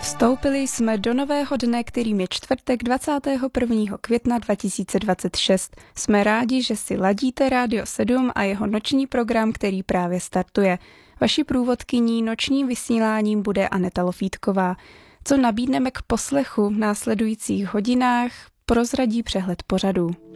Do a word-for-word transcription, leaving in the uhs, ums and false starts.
Vstoupili jsme do nového dne, kterým je čtvrtek dvacátého prvního května dva tisíce dvacet šest. Jsme rádi, že si ladíte Rádio sedm a jeho noční program, který právě startuje. Vaší průvodkyní nočním vysíláním bude Aneta Lofítková. Co nabídneme k poslechu v následujících hodinách, prozradí přehled pořadů.